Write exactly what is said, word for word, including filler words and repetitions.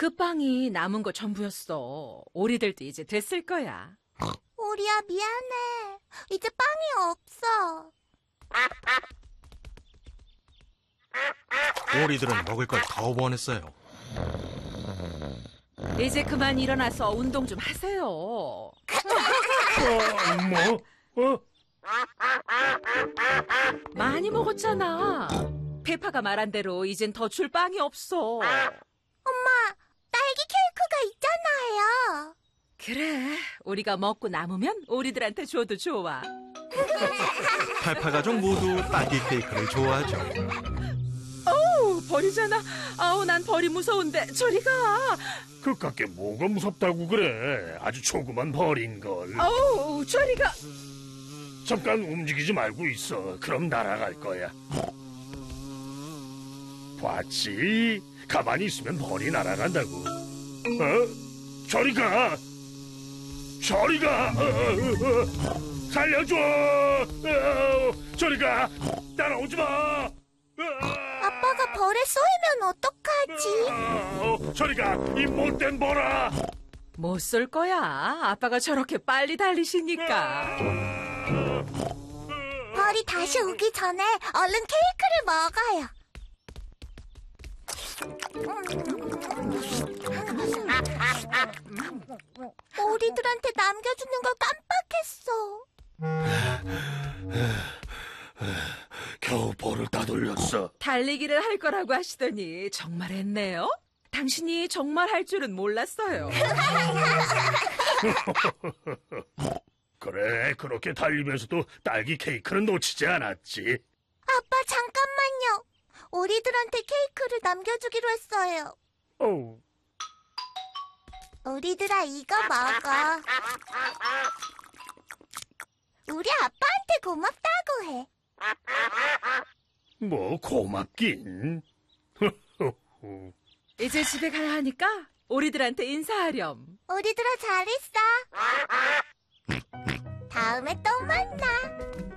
그 빵이 남은 거 전부였어. 오리들도 이제 됐을 거야. 오리야, 미안해. 이제 빵이 없어. 오리들은 먹을 걸 더 원했어요. 이제 그만 일어나서 운동 좀 하세요. 어, 뭐? 어? 많이 먹었잖아. 페파가 말한 대로 이젠 더 줄 빵이 없어. 엄마, 딸기 케이크가 있잖아요. 그래, 우리가 먹고 남으면 오리들한테 줘도 좋아. 페파 가족 모두 딸기 케이크를 좋아하죠. 어우, 벌이잖아. 아우, 난 벌이 무서운데 저리 가. 그깟게 뭐가 무섭다고 그래. 아주 조그만 벌인걸. 어우, 저리 가. 잠깐 움직이지 말고 있어. 그럼 날아갈 거야. 봤지? 가만히 있으면 벌이 날아간다고. 어? 저리 가! 저리 가! 어, 어, 어. 살려줘! 어, 저리 가! 따라오지 마! 아빠가 벌에 쏘이면 어떡하지? 어, 저리 가! 이 못된 벌아! 못 쏠 거야. 아빠가 저렇게 빨리 달리시니까. 벌이 다시 오기 전에 얼른 케이크를 먹어요. 오리들한테 남겨주는 걸 깜빡했어. 겨우 벌을 따돌렸어. 달리기를 할 거라고 하시더니 정말 했네요. 당신이 정말 할 줄은 몰랐어요. 그래, 그렇게 달리면서도 딸기 케이크는 놓치지 않았지. 아빠, 잠깐만요. 오리들한테 케이크를 남겨주기로 했어요. 어. 오리들아, 이거 먹어. 우리 아빠한테 고맙다고 해. 뭐 고맙긴. 이제 집에 가야 하니까 오리들한테 인사하렴. 오리들아, 잘 있어. 다음에 또 만나.